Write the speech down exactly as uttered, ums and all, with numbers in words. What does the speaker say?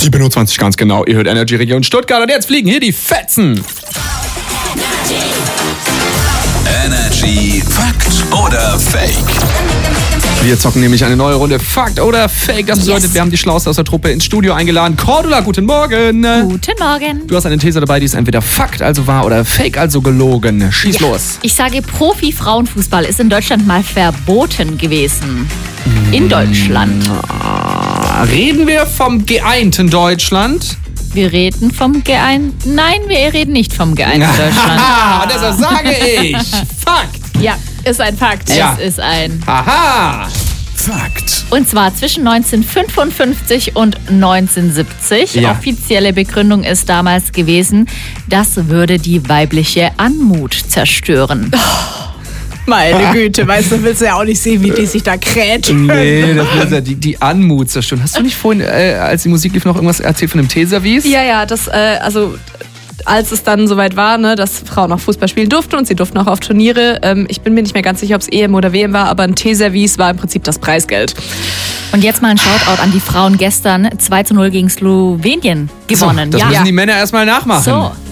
sieben Uhr zwanzig ganz genau. Ihr hört Energy Region Stuttgart und jetzt fliegen hier die Fetzen. Energy Fakt oder Fake? Wir zocken nämlich eine neue Runde Fakt oder Fake. Das bedeutet, yes. wir haben die Schlauste aus der Truppe ins Studio eingeladen. Cordula, guten Morgen. Guten Morgen. Du hast eine These dabei, die ist entweder Fakt, also wahr, oder Fake, also gelogen. Schieß ja. los. Ich sage, Profi-Frauenfußball ist in Deutschland mal verboten gewesen. In Deutschland. Reden wir vom geeinten Deutschland? Wir reden vom geeinten... Nein, wir reden nicht vom geeinten Deutschland. Haha, deshalb sage ich Fakt. Ja, ist ein Fakt. Ja. Es ist ein... Aha. Fakt. Und zwar zwischen neunzehnhundertfünfundfünfzig und neunzehnhundertsiebzig. Ja. Offizielle Begründung ist damals gewesen, das würde die weibliche Anmut zerstören. Meine Güte, weißt du, willst du ja auch nicht sehen, wie die sich da krätschen. Nee, das ist ja die, die Anmut zerstören. Hast du nicht vorhin, äh, als die Musik lief, noch irgendwas erzählt von dem Teeservice? Ja, ja, das, äh, also... als es dann soweit war, ne, dass Frauen auch Fußball spielen durften und sie durften auch auf Turniere. Ähm, ich bin mir nicht mehr ganz sicher, ob es E M oder W M war, aber ein Teeservice war im Prinzip das Preisgeld. Und jetzt mal ein Shoutout an die Frauen gestern. zwei zu null gegen Slowenien gewonnen. So, das ja. müssen die Männer erstmal nachmachen. So.